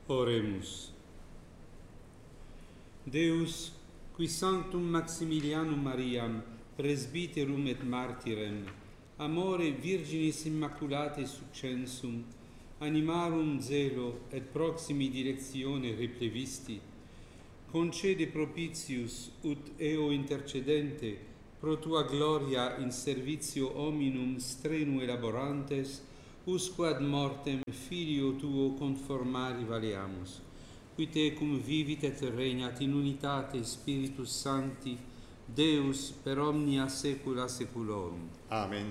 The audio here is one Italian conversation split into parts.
Oremus. Deus, qui sanctum Maximilianum Mariam, presbyterum et martyrem, amore Virginis Immaculatae succensum, animarum zelo et proximi directione replevisti, concede propitius ut eo intercedente pro tua gloria in servitio hominum strenue laborantes, usque ad mortem filio tuo conformari valeamus, qui tecum vivit et regnat in unitate Spiritus Sancti, Deus per omnia saecula saeculorum. Amen.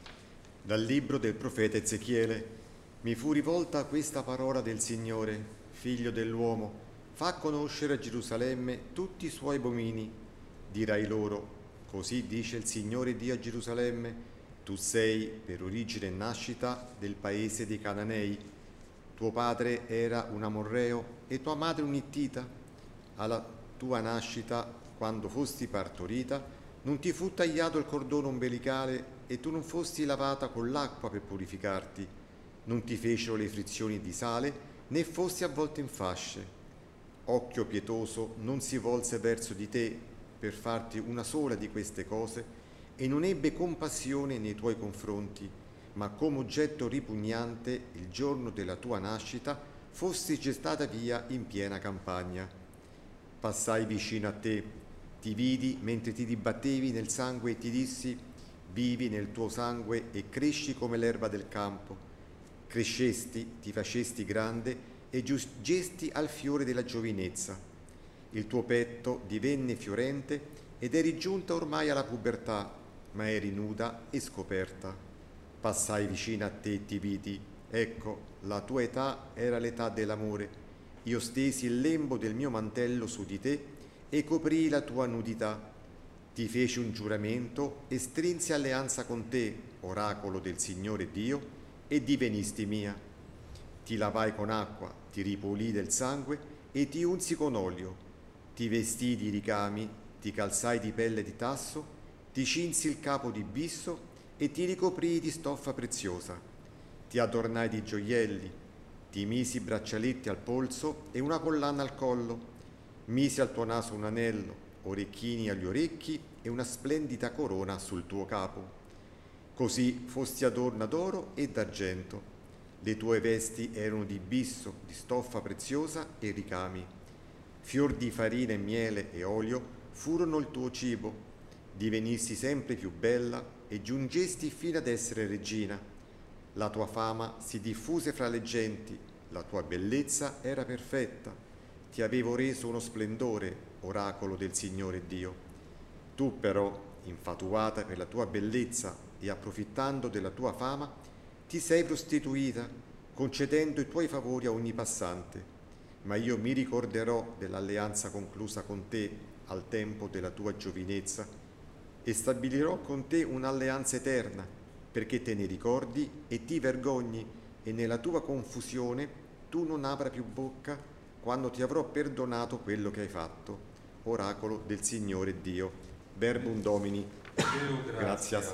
Dal libro del profeta Ezechiele mi fu rivolta questa parola del Signore, figlio dell'uomo, fa conoscere a Gerusalemme tutti i suoi abomini. Dirai loro, così dice il Signore Dio a Gerusalemme, tu sei per origine e nascita del paese dei Cananei. Tuo padre era un amorreo e tua madre un ittita. Alla tua nascita, quando fosti partorita, non ti fu tagliato il cordone ombelicale e tu non fosti lavata con l'acqua per purificarti. Non ti fecero le frizioni di sale, né fosti avvolta in fasce. Occhio pietoso non si volse verso di te per farti una sola di queste cose, e non ebbe compassione nei tuoi confronti, ma come oggetto ripugnante il giorno della tua nascita fosti gettata via in piena campagna. Passai vicino a te, ti vidi mentre ti dibattevi nel sangue e ti dissi, vivi nel tuo sangue e cresci come l'erba del campo. Crescesti, ti facesti grande e giungesti al fiore della giovinezza. Il tuo petto divenne fiorente ed eri giunta ormai alla pubertà, ma eri nuda e scoperta. Passai vicino a te e ti vidi, ecco, la tua età era l'età dell'amore. Io stesi il lembo del mio mantello su di te e coprii la tua nudità. Ti feci un giuramento e strinsi alleanza con te, oracolo del Signore Dio, e divenisti mia. Ti lavai con acqua, ti ripulii del sangue e ti unsi con olio. Ti vestii di ricami, ti calzai di pelle di tasso, ti cinsi il capo di bisso e ti ricoprii di stoffa preziosa. Ti adornai di gioielli, ti misi braccialetti al polso e una collana al collo. Misi al tuo naso un anello, orecchini agli orecchi e una splendida corona sul tuo capo. Così fosti adorna d'oro e d'argento. Le tue vesti erano di bisso, di stoffa preziosa e ricami. Fior di farina e miele e olio furono il tuo cibo. Divenissi sempre più bella e giungesti fino ad essere regina. La tua fama si diffuse fra le genti, la tua bellezza era perfetta. Ti avevo reso uno splendore, oracolo del Signore Dio. Tu però, infatuata per la tua bellezza e approfittando della tua fama, ti sei prostituita, concedendo i tuoi favori a ogni passante. Ma io mi ricorderò dell'alleanza conclusa con te al tempo della tua giovinezza e stabilirò con te un'alleanza eterna, perché te ne ricordi e ti vergogni, e nella tua confusione tu non apra più bocca quando ti avrò perdonato quello che hai fatto. Oracolo del Signore Dio. Verbum Domini. Gratias.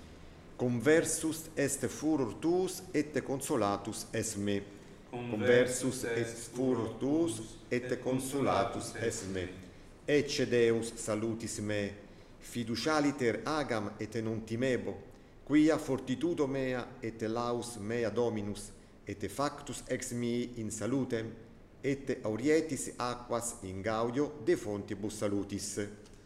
Conversus est furor tuus et consolatus est me. Conversus est furor tuus et consolatus est me. Ecce Deus salutis me. Fiducialiter agam et non timebo, quia fortitudo mea et laus mea Dominus, et factus ex mii in salutem, et aurietis aquas in gaudio de fontibus salutis.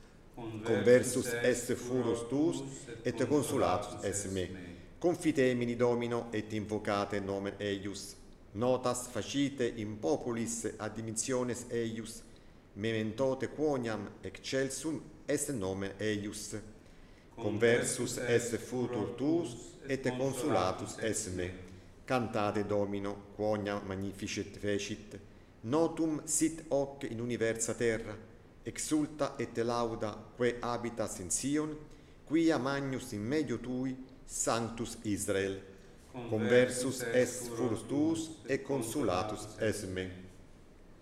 Conversus est furus tuus, et consolatus est me. Confitemini Domino, et invocate nomen eius. Notas facite in populis ad dimissiones eius, mementote quoniam excelsum est nomen eius. Conversus est futur tuus, et consolatus est me. Cantate Domino, quoniam magnificet fecit. Notum sit hoc in universa terra, exulta et lauda que habitas in Sion, quia magnus in medio tui, sanctus Israel. Conversus est furus tuus, et consolatus est me.